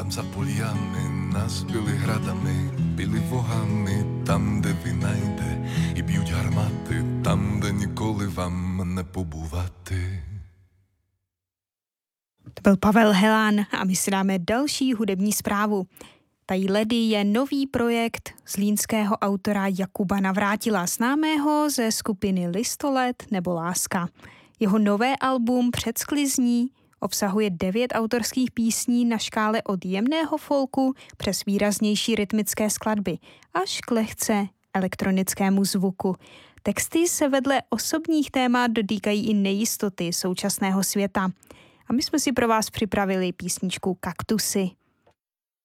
tam za poliami, nás byli hradami, byli vohami, tam, де війна йде, і б'ють гармати, там, де ніколи вам не побувати. To byl Pavel Helán a my si dáme další hudební zprávu. Tají ledy je nový projekt zlínského autora Jakuba Navrátila, známého ze skupiny Listolet nebo Láska. Jeho nové album Předsklizní obsahuje 9 autorských písní na škále od jemného folku přes výraznější rytmické skladby až k lehce elektronickému zvuku. Texty se vedle osobních témat dotýkají i nejistoty současného světa. A my jsme si pro vás připravili písničku Kaktusy.